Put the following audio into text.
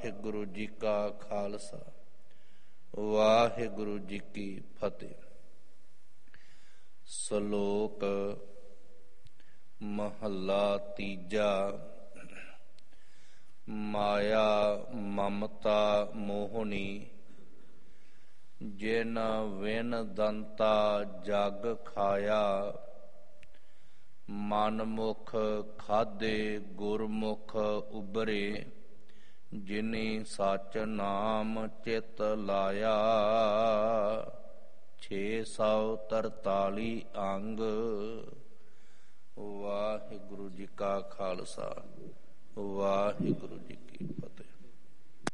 ਵਾਹਿਗੁਰੂ ਜੀ ਕਾ ਖਾਲਸਾ, ਵਾਹਿਗੁਰੂ ਜੀ ਕੀ ਫਤਿਹ। ਸ਼ਲੋਕ ਮਹੱਲਾ ਤੀਜਾ। ਮਾਇਆ ਮਮਤਾ ਮੋਹਣੀ, ਜਿਨ ਵਿਨ ਦੰਤਾ ਜਗ ਖਾਇਆ। ਮਨ ਮੁਖ ਖਾਧੇ ਗੁਰਮੁਖ ਉਬਰੇ, ਜਿਨੀ ਸਚ ਨਾਮ ਚਿਤ ਲਾਇਆ। 643 ਅੰਗ। ਵਾਹਿਗੁਰੂ ਜੀ ਕਾ ਖਾਲਸਾ, ਵਾਹਿਗੁਰੂ ਜੀ ਕੀ